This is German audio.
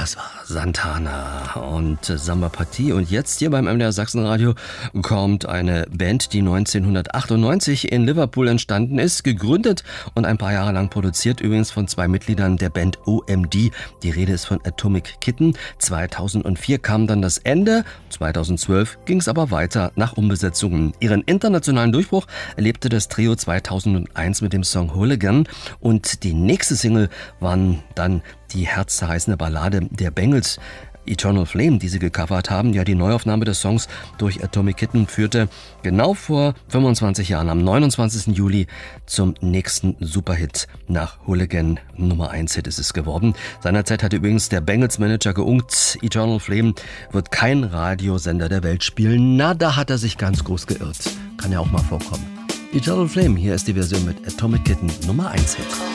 Das war Santana und Samba Partie. Und jetzt hier beim MDR Sachsenradio kommt eine Band, die 1998 in Liverpool entstanden ist, gegründet und ein paar Jahre lang produziert, übrigens von zwei Mitgliedern der Band OMD. Die Rede ist von Atomic Kitten. 2004 kam dann das Ende, 2012 ging es aber weiter nach Umbesetzungen. Ihren internationalen Durchbruch erlebte das Trio 2001 mit dem Song Hooligan und die nächste Single waren dann die herzzerreißende Ballade der Bangles, Eternal Flame, die sie gecovert haben. Ja, die Neuaufnahme des Songs durch Atomic Kitten führte genau vor 25 Jahren, am 29. Juli, zum nächsten Superhit. Nach Hooligan Nummer 1 Hit ist es geworden. Seinerzeit hatte übrigens der Bangles-Manager geunkt, Eternal Flame wird kein Radiosender der Welt spielen. Na, da hat er sich ganz groß geirrt. Kann ja auch mal vorkommen. Eternal Flame, hier ist die Version mit Atomic Kitten Nummer 1 Hit.